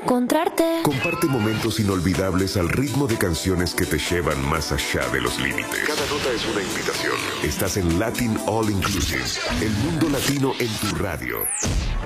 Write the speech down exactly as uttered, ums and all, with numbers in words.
encontrarte. Comparte momentos inolvidables al ritmo de canciones que te llevan más allá de los límites. Cada nota es una invitación. Estás en Latin All Inclusive. El mundo latino en tu radio.